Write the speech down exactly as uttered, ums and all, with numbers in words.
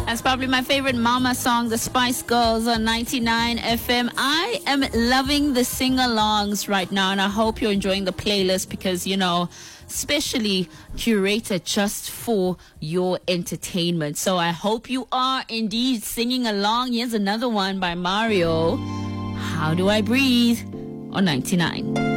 That's probably my favorite mama song, the Spice Girls on ninety-nine F M. I am loving the sing-alongs right now, and I hope you're enjoying the playlist because, you know, specially curated just for your entertainment. So I hope you are indeed singing along. Here's another one by Mario. How Do I Breathe on ninety-nine.